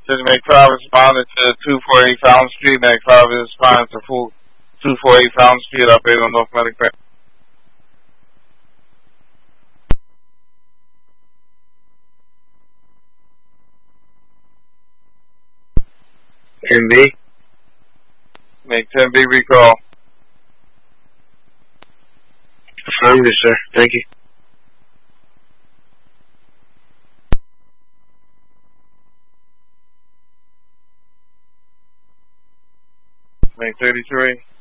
Make 5 responded to 248 Fountain Street. Make 5 is responding to 248 Fountain Street, operating on North Medic Bank. MB. Make 10B recall. Affirmative, sir. Thank you. Make 33.